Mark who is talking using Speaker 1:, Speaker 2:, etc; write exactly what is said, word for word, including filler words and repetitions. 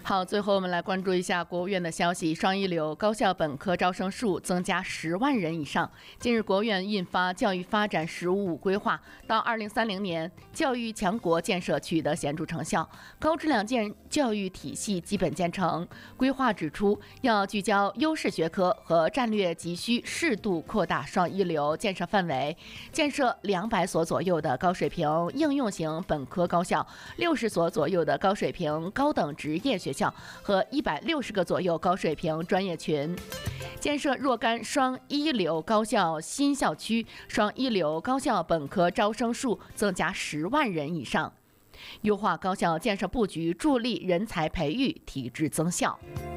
Speaker 1: 好，最后我们来关注一下国务院的消息：双一流高校本科招生数增加十万人以上。近日，国务院印发《教育发展“十五五”规划》，到二零三零年，教育强国建设取得显著成效，高质量建教育体系基本建成。规划指出，要聚焦优势学科和战略急需，适度扩大双一流建设范围，建设两百所左右的高水平应用型本科高校，六十所左右的高水平高等职业学校。和一百六十个左右高水平专业群，建设若干双一流高校新校区，双一流高校本科招生数增加十万人以上，优化高校建设布局，助力人才培育提质增效。